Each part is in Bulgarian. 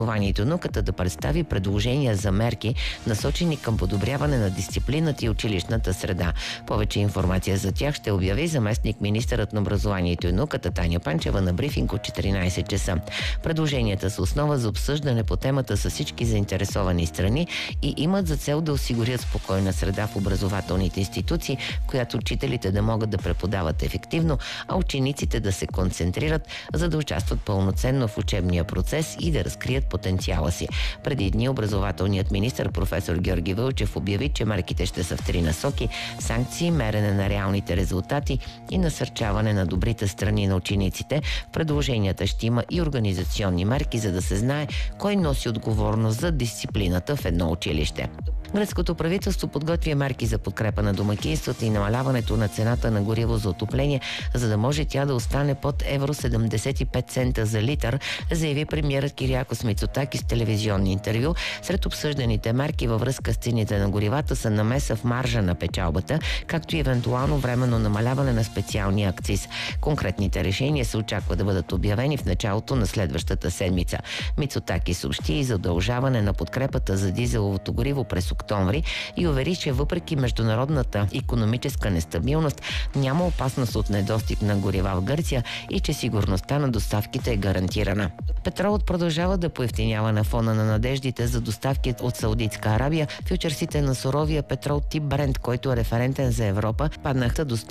образованието и науката да представи предложения за мерки, насочени към подобряване на дисциплината и училищната среда. Повече информация за тях ще обяви заместник министърът на образованието и науката Таня Панчева на брифинг от 14 часа. Предложенията са основа за обсъждане по темата с всички заинтересовани страни и имат за цел да осигурят спокойна среда в образователните институции, в която учителите да могат да преподават ефективно, а учениците да се концентрират, за да участват пълноценно в учебния процес и да разкрият потенциала си. Преди дни образователният министър професор Георги Вълчев обяви, че мерките ще са в 3 насоки: санкции, мерене на реалните резултати и насърчаване на добрите страни на учениците. В предложенията ще има и организационни мерки, за да се знае кой носи отговорност за дисциплината в едно училище. Гръцкото правителство подготвя мерки за подкрепа на домакинствата и намаляването на цената на гориво за отопление, за да може тя да остане под евро 75 цента за литър, заяви премиерът Кириакос Мицотакис в телевизионни интервю. Сред обсъжданите мерки във връзка с цените на горивата са намеса в маржа на печалбата, както и евентуално временно намаляване на специалния акциз. Конкретните решения се очаква да бъдат обявени в началото на следващата седмица. Мицотакис съобщи и за удължаване на подкрепата за дизеловото гориво през октомври и увери, че въпреки международната икономическа нестабилност няма опасност от недостиг на горива в Гърция и че сигурността на доставките е гарантирана. Петролът продължава да поевтинява на фона на надеждите за доставки от Саудитска Арабия. Фючерсите на суровия петрол тип Брент, който е референтен за Европа, паднаха до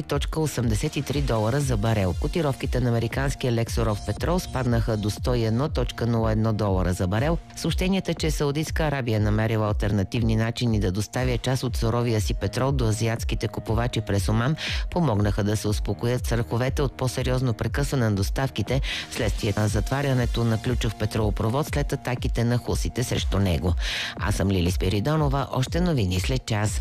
$103.83 за барел. Котировките на американския лексуров петрол спаднаха до $101.01 за барел. Съобщенията, че Саудитска Арабия намерила алтернативни начини да доставя част от суровия си петрол до азиатските купувачи през Оман, помогнаха да се успокоят страховете от по-сериозно прекъсване на доставките вследствие на затварянето на ключов петролопровод след атаките на хусите срещу него. Аз съм Лили Спиридонова. Още новини след час.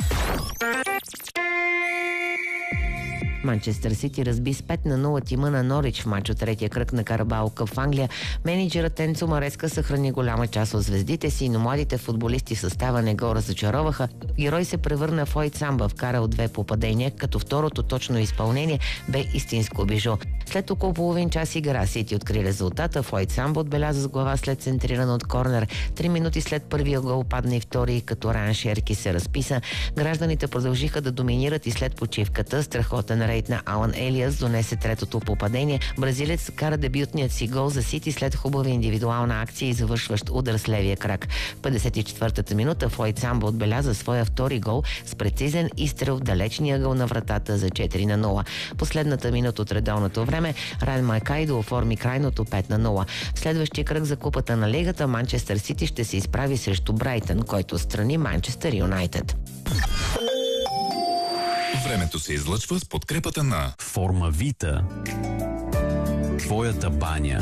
Манчестър Сити разби с 5-0 тима на Норич в мач от третия кръг на Карабао къп в Англия. Менеджерът Енцо Мареска съхрани голяма част от звездите си, но младите футболисти в състава не го разочароваха. Герой се превърна в Ойд Самба, вкарал 2 попадения, като второто точно изпълнение бе истинско бижу. След около половин час игра Сити откри резултата. Ойд Самба отбеляза с глава след центриран от корнер. 3 минути след първия гол падна и втори, като Райан Шерки се разписа. Гражданите продължиха да доминират и след почивката. Страхотен рейд на Алан Елиас донесе третото попадение. Бразилец кара дебютният си гол за Сити след хубава индивидуална акция и завършващ удар с левия крак. В 54-та минута Ойд Самба отбеляза своя втори гол с прецизен изстрел в далечния ъгъл на вратата за 4-0. Последната минута от редовното време Райан Майкайдо оформи крайното 5-0. В следващия кръг за купата на лигата Манчестър Сити ще се изправи срещу Брайтън, който страни Манчестър Юнайтед. Времето се излъчва с подкрепата на Форма Вита. Твоята баня.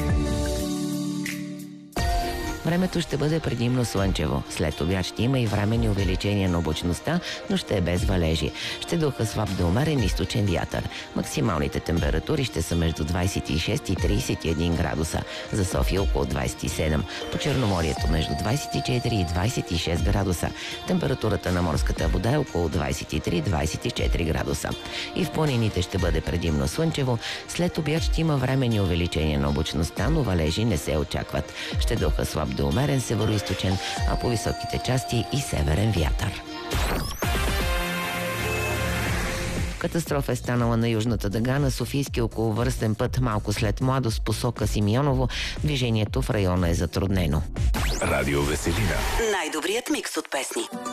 Времето ще бъде предимно слънчево. След обяд ще има и временни увеличения на облачността, но ще е без валежи. Ще духа слаб до умерен източен вятър. Максималните температури ще са между 26 и 31 градуса. За София около 27. По Черноморието между 24 и 26 градуса. Температурата на морската вода е около 23-24 градуса. И в планините ще бъде предимно слънчево. След обяд ще има временни увеличения на облачността, но валежи не се очакват. Ще духа слаб до умерен североизточен, а по високите части и северен вятър. Катастрофа е станала на южната дъга на Софийски околовръстен път малко след Младост посока Симеоново. Движението в района е затруднено. Радио Веселина. Най-добрият микс от песни.